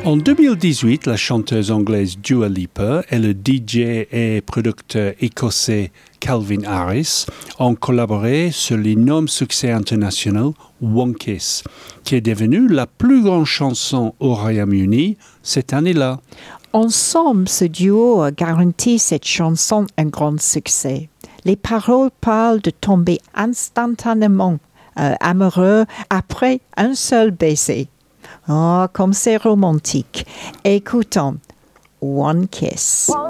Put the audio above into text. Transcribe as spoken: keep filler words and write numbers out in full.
En deux mille dix-huit, la chanteuse anglaise Dua Lipa et le D J et producteur écossais Calvin Harris ont collaboré sur l'énorme succès international One Kiss, qui est devenu la plus grande chanson au Royaume-Uni cette année-là. Ensemble, ce duo a garanti cette chanson un grand succès. Les paroles parlent de tomber instantanément euh, amoureux après un seul baiser. Oh, comme c'est romantique. Écoutons One Kiss.